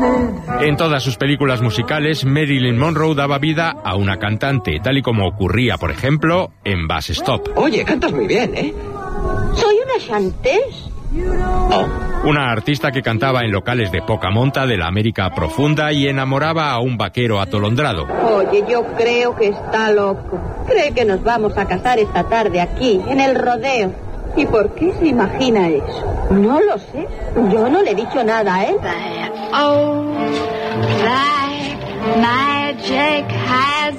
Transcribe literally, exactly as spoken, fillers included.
En todas sus películas musicales, Marilyn Monroe daba vida a una cantante, tal y como ocurría, por ejemplo, en Bus Stop. Oye, cantas muy bien, ¿eh? Soy una chanteuse. Oh. Una artista que cantaba en locales de poca monta de la América profunda y enamoraba a un vaquero atolondrado. Oye, yo creo que está loco. Cree que nos vamos a casar esta tarde aquí, en el rodeo. ¿Y por qué se imagina eso? No lo sé. Yo no le he dicho nada a él. Oh, like magic